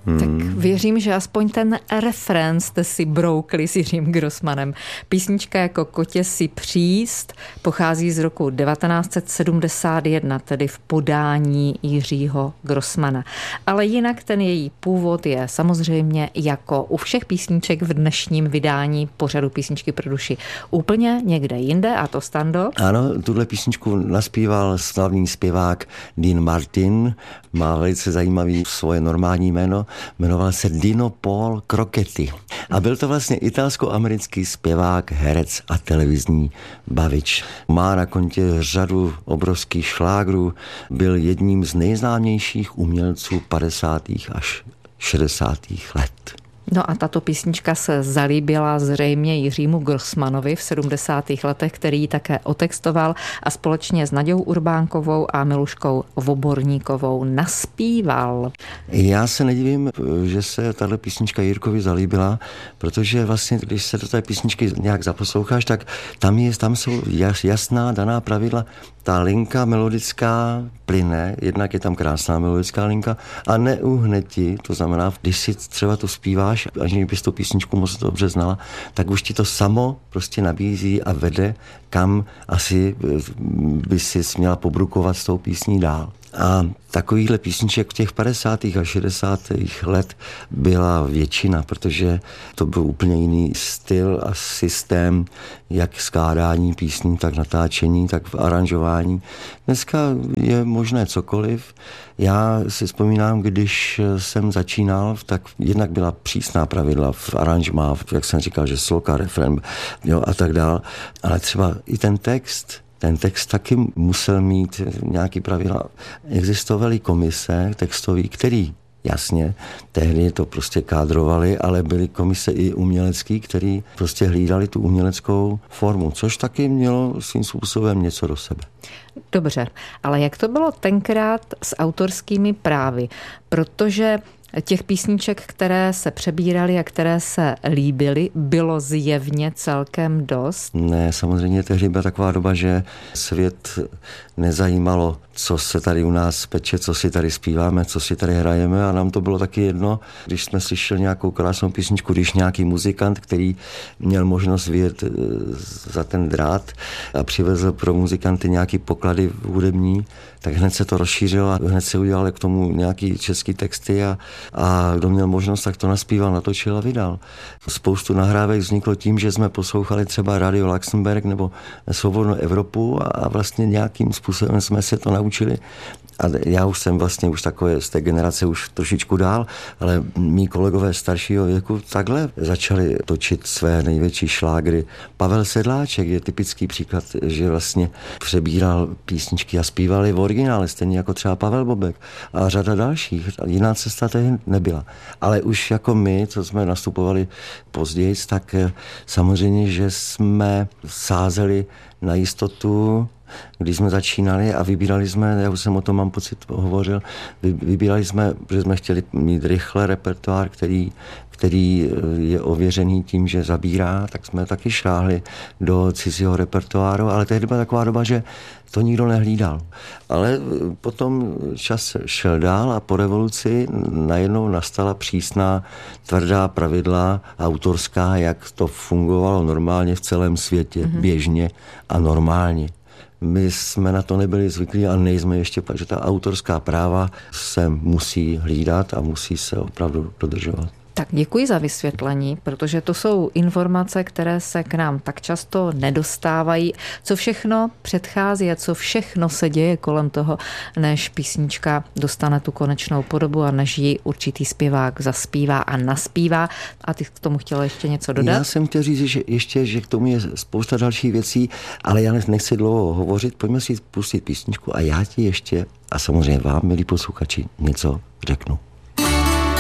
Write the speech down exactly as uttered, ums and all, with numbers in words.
Hmm. Tak věřím, že aspoň ten refrén jste si broukli s Jiřím Grossmanem. Písnička Jako kotě si příst pochází z roku devatenáct set sedmdesát jedna, tedy v podání Jiřího Grossmana. Ale jinak ten její původ je samozřejmě jako u všech písniček v dnešním vydání pořadu Písničky pro duši úplně někde jinde, a to, Stando? Ano, tuhle písničku naspíval slavný zpěvák Dean Martin, má velice zajímavý svoje normální jméno, jmenoval se Dino Paul Crocetti. A byl to vlastně italsko-americký zpěvák, herec a televizní bavič. Má na kontě řadu obrovských šlágrů, byl jedním z nejznámějších umělců padesátých až šedesátých let. No a tato písnička se zalíbila zřejmě Jiřímu Grossmanovi v sedmdesátých letech, který ji také otextoval a společně s Naďou Urbánkovou a Miluškou Voborníkovou naspíval. Já se nedivím, že se tato písnička Jirkovi zalíbila, protože vlastně, když se do té písničky nějak zaposloucháš, tak tam, je, tam jsou jasná daná pravidla. Ta linka melodická plyne, jednak je tam krásná melodická linka a neuhne ti, to znamená, když si třeba to zpíváš, aniž bys tu písničku moc dobře znala, tak už ti to samo prostě nabízí a vede, kam asi by si měla pobrukovat s tou písní dál. A takovýchhle písniček v těch padesátých a šedesátých let byla většina, protože to byl úplně jiný styl a systém, jak skládání písní, tak natáčení, tak v aranžování. Dneska je možné cokoliv. Já si vzpomínám, když jsem začínal, tak jednak byla přísná pravidla v aranžmá, jak jsem říkal, že sloka, refrén, jo, a tak dál. Ale třeba i ten text, Ten text taky musel mít nějaký pravidla. Existovaly komise textový, který jasně, tehdy to prostě kádrovali, ale byly komise i umělecký, který prostě hlídali tu uměleckou formu, což taky mělo svým způsobem něco do sebe. Dobře, ale jak to bylo tenkrát s autorskými právy? Protože těch písniček, které se přebíraly a které se líbily, bylo zjevně celkem dost? Ne, samozřejmě tehdy byla taková doba, že svět nezajímalo, co se tady u nás peče, co si tady zpíváme, co si tady hrajeme, a nám to bylo taky jedno, když jsme slyšeli nějakou krásnou písničku, když nějaký muzikant, který měl možnost vyjet za ten drát a přivezl pro muzikanty nějaký poklady hudební, tak hned se to rozšířilo a hned se udělal k tomu nějaký český texty a, a kdo měl možnost, tak to naspíval, natočil a vydal. Spoustu nahrávek vzniklo tím, že jsme poslouchali třeba Radio Luxemburg nebo Svobodnou Evropu a vlastně nějakým způsobem jsme se to naučili. A já už jsem vlastně už takové z té generace už trošičku dál, ale mý kolegové staršího věku takhle začali točit své největší šlágry. Pavel Sedláček je typický příklad, že vlastně přebíral písničky a zpívali v originále, stejně jako třeba Pavel Bobek a řada dalších. Jiná cesta tehdy nebyla. Ale už jako my, co jsme nastupovali později, tak samozřejmě, že jsme sázeli na jistotu, když jsme začínali a vybírali jsme, já už jsem o tom mám pocit hovořil, vybírali jsme, že jsme chtěli mít rychle repertoár, který, který je ověřený tím, že zabírá, tak jsme taky šáhli do cizího repertoáru, ale tehdy byla taková doba, že to nikdo nehlídal. Ale potom čas šel dál a po revoluci najednou nastala přísná, tvrdá pravidla autorská, jak to fungovalo normálně v celém světě, mm-hmm. běžně a normálně. My jsme na to nebyli zvyklí a nejsme ještě, že ta autorská práva se musí hlídat a musí se opravdu dodržovat. Tak děkuji za vysvětlení, protože to jsou informace, které se k nám tak často nedostávají. Co všechno předchází a co všechno se děje kolem toho, než písnička dostane tu konečnou podobu a než ji určitý zpěvák zaspívá a naspívá. A ty k tomu chtěla ještě něco dodat? Já jsem chtěl říct, že ještě, že k tomu je spousta dalších věcí, ale já nechci dlouho hovořit. Pojďme si pustit písničku a já ti ještě, a samozřejmě vám, milí posluchači, něco řeknu.